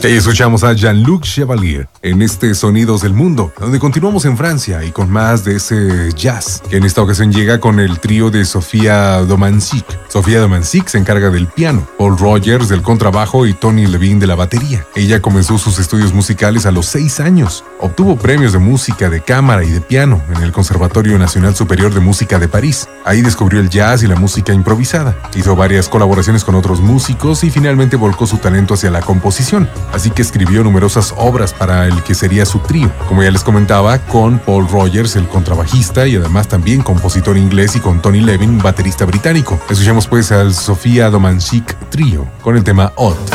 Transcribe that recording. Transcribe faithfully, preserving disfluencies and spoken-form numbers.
Y escuchamos a Jean-Luc Chevalier en este Sonidos del Mundo, donde continuamos en Francia y con más de ese jazz, que en esta ocasión llega con el trío de Sofía Domanzik. Sofía Domanzik se encarga del piano, Paul Rogers del contrabajo y Tony Levin de la batería. Ella comenzó sus estudios musicales a los seis años. Obtuvo premios de música de cámara y de piano en el Conservatorio Nacional Superior de Música de París. Ahí descubrió el jazz y la música improvisada. Hizo varias colaboraciones con otros músicos y finalmente volcó su talento hacia la composición. Así que escribió numerosas obras para el que sería su trío, como ya les comentaba, con Paul Rogers, el contrabajista, y además también compositor inglés, y con Tony Levin, baterista británico. Escuchemos pues al Sofía Domanzik Trío con el tema Odd.